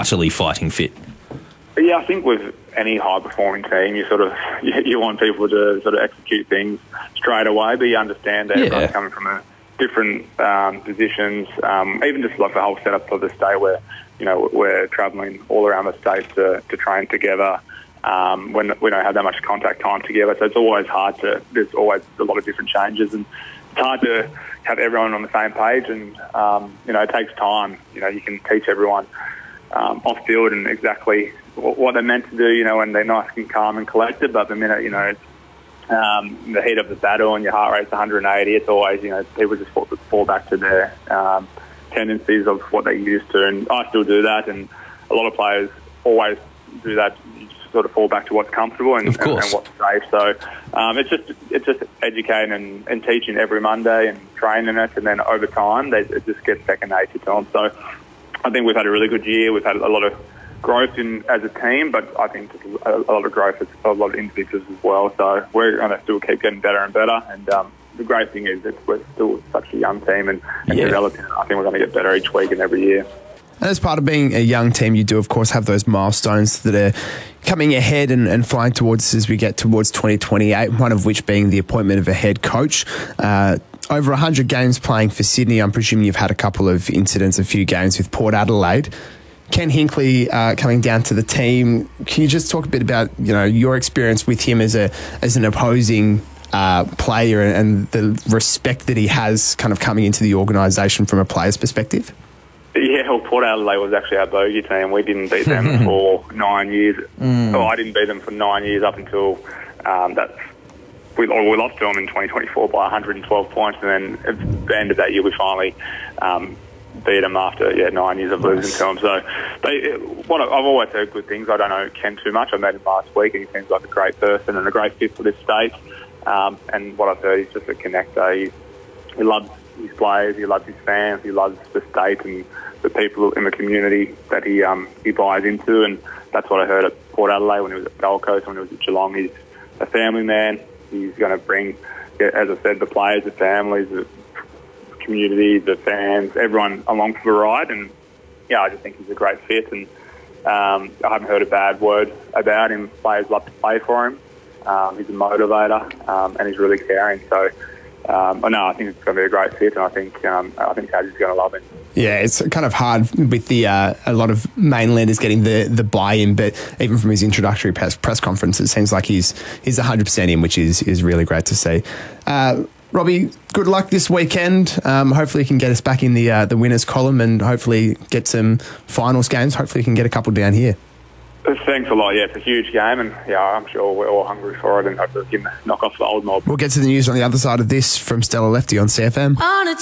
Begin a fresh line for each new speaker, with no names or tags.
utterly fighting fit.
Yeah, I think with any high-performing team, you want people to sort of execute things straight away, but you understand that everyone's coming from different positions. Even just like the whole setup of the state, where we're travelling all around the state to train together. When we don't have that much contact time together, so it's always hard to. There's always a lot of different changes, and it's hard to have everyone on the same page. And it takes time. You can teach everyone off field and exactly what they're meant to do, when they're nice and calm and collected. But the minute, it's the heat of the battle and your heart rate's 180, it's always, people just fall back to their tendencies of what they're used to. And I still do that, and a lot of players always do that. You just sort of fall back to what's comfortable and what's safe. So it's just educating and teaching every Monday and training it, and then over time, it just gets second nature to them. So I think we've had a really good year. We've had a lot of growth as a team, but I think a lot of growth as a lot of individuals as well. So we're going to still keep getting better and better. And the great thing is that we're still such a young team and developing. I think we're going to get better each week and every year.
And as part of being a young team, you do, of course, have those milestones that are coming ahead and flying towards as we get towards 2028, one of which being the appointment of a head coach. Over 100 games playing for Sydney. I'm presuming you've had a couple of incidents, a few games with Port Adelaide. Ken Hinkley coming down to the team. Can you just talk a bit about your experience with him as an opposing player and the respect that he has kind of coming into the organisation from a player's perspective?
Yeah, well, Port Adelaide was actually our bogey team. We didn't beat them for 9 years. Well, I didn't beat them for 9 years up until we lost to them in 2024 by 112 points, and then at the end of that year we finally beat them after 9 years of losing to them. So I've always heard good things. I don't know Ken too much. I met him last week, and he seems like a great person and a great fit for this state. And what I've heard, he's just a connector. He loves his players, he loves his fans, he loves the state and the people in the community that he buys into, and that's what I heard at Port Adelaide when he was at Gold Coast, when he was at Geelong. He's a family man. He's going to bring, as I said, the players, the families, the community, the fans, everyone along for the ride. And I just think he's a great fit, and I haven't heard a bad word about him. Players love to play for him. He's a motivator, and he's really caring. So I think it's going to be a great fit, and I think Tad's going to love him.
Yeah, it's kind of hard with the a lot of mainlanders getting the buy-in, but even from his introductory press conference, it seems like he's 100% in, which is really great to see. Robbie, good luck this weekend. Hopefully you can get us back in the winners column and hopefully get some finals games. Hopefully you can get a couple down here.
Thanks a lot. Yeah, it's a huge game, and I'm sure we're all hungry for it, and hopefully we can knock off the old mob.
We'll get to the news on the other side of this from Stella Lefty on CFM.